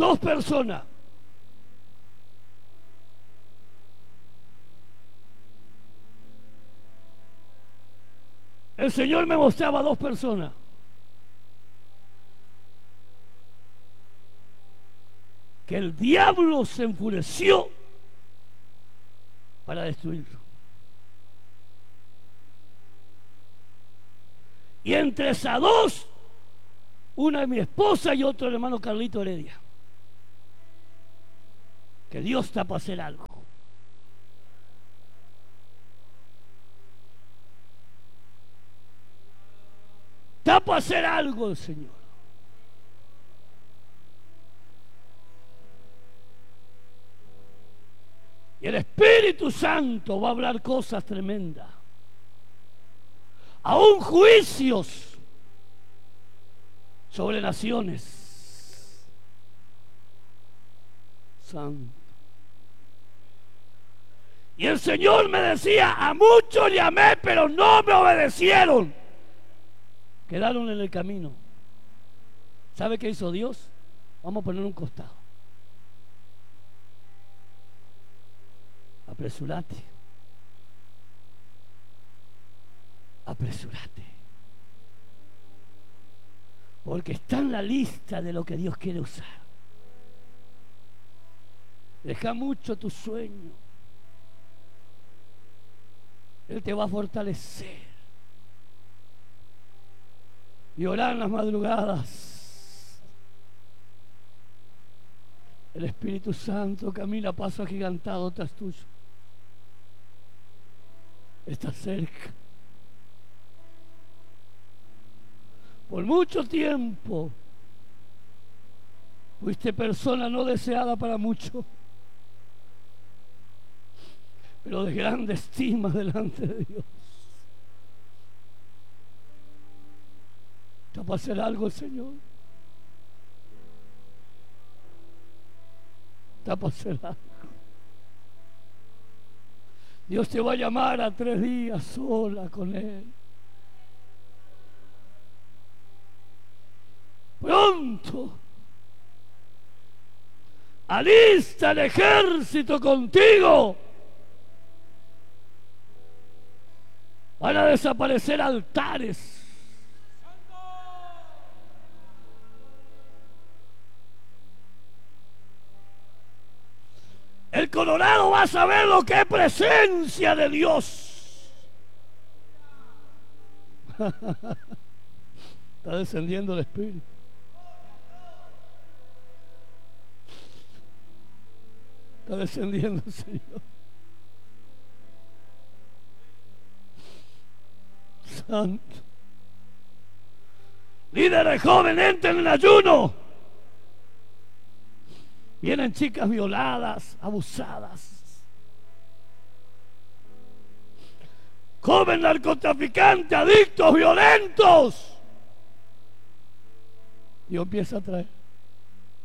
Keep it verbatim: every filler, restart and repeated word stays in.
dos personas. El Señor me mostraba dos personas. Que el diablo se enfureció para destruirlo. Y entre esas dos, una es mi esposa y otro el hermano Carlito Heredia. Que Dios está para hacer algo. Está para hacer algo el Señor. Y el Espíritu Santo va a hablar cosas tremendas. Aún juicios sobre naciones. Santo. Y el Señor me decía, a muchos llamé, pero no me obedecieron. Quedaron en el camino. ¿Sabe qué hizo Dios? Vamos a poner un costado. Apresúrate. Apresúrate. Porque está en la lista de lo que Dios quiere usar. Deja mucho tu sueño. Él te va a fortalecer. Y orar en las madrugadas. El Espíritu Santo camina a paso agigantado tras tuyo. Está cerca. Por mucho tiempo fuiste persona no deseada para mucho, pero de grande estima delante de Dios. ¿Está para hacer algo el Señor? ¿Está para hacer algo? Dios te va a llamar a tres días sola con Él. Pronto. Alista el ejército contigo. Van a desaparecer altares. El Colorado va a saber lo que es presencia de Dios. Está descendiendo el Espíritu. Está descendiendo el Señor. Santo. Líderes jóvenes, entren en ayuno. Vienen chicas violadas, abusadas. Joven narcotraficante, adictos, violentos. Dios empieza a traer.